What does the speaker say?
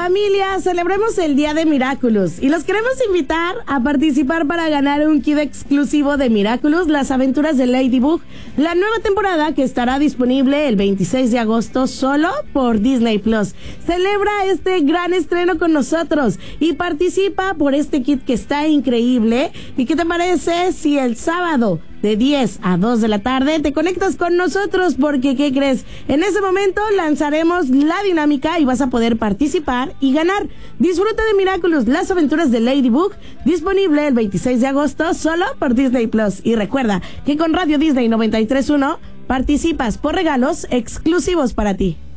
Familia, celebremos el Día de Miraculous y los queremos invitar a participar para ganar un kit exclusivo de Miraculous, Las Aventuras de Ladybug, la nueva temporada que estará disponible el 26 de agosto solo por Disney Plus. Celebra este gran estreno con nosotros y participa por este kit que está increíble. ¿Y qué te parece si el sábado de 10 a 2 de la tarde te conectas con nosotros? Porque, ¿qué crees? En ese momento lanzaremos la dinámica y vas a poder participar y ganar. Disfruta de Miraculous, Las Aventuras de Ladybug, disponible el 26 de agosto solo por Disney Plus. Y recuerda que con Radio Disney 93.1 participas por regalos exclusivos para ti.